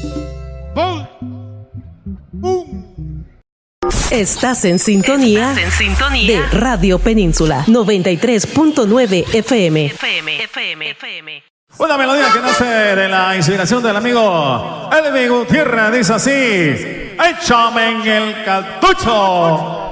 Estás en sintonía de Radio Península 93.9 FM. Una melodía que nace de la inspiración del amigo Elvi Gutiérrez. Dice así: échame en el cartucho.